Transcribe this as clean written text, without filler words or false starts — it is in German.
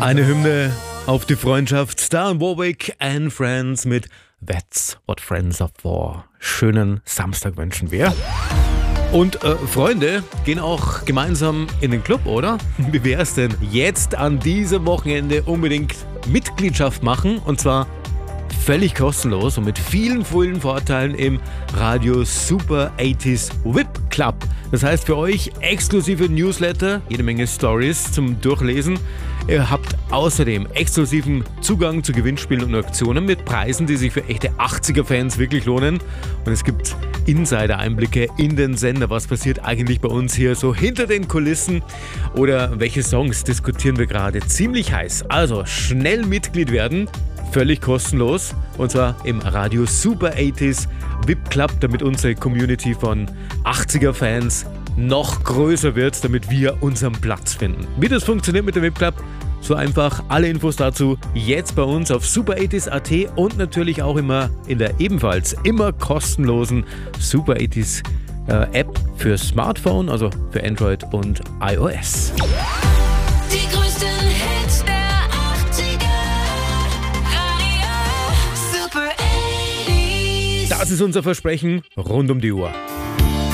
Eine Hymne auf die Freundschaft. Star Warwick and Friends mit That's What Friends Are For. Schönen Samstag wünschen wir. Und Freunde gehen auch gemeinsam in den Club, oder? Wie wäre es denn jetzt an diesem Wochenende unbedingt Mitgliedschaft machen? Und zwar völlig kostenlos und mit vielen Vorteilen im Radio Super 80s VIP Club. Das heißt für euch exklusive Newsletter, jede Menge Stories zum Durchlesen. Ihr habt außerdem exklusiven Zugang zu Gewinnspielen und Auktionen mit Preisen, die sich für echte 80er-Fans wirklich lohnen. Und es gibt Insider-Einblicke in den Sender. Was passiert eigentlich bei uns hier so hinter den Kulissen? Oder welche Songs diskutieren wir gerade ziemlich heiß? Also schnell Mitglied werden. Völlig kostenlos, und zwar im Radio Super 80s VIP Club, damit unsere Community von 80er-Fans noch größer wird, damit wir unseren Platz finden. Wie das funktioniert mit dem VIP Club, so einfach. Alle Infos dazu jetzt bei uns auf super80s.at und natürlich auch immer in der ebenfalls immer kostenlosen Super 80s App für Smartphone, also für Android und iOS. Die größten Hits der 80er, Radio Super 80s. Das ist unser Versprechen rund um die Uhr.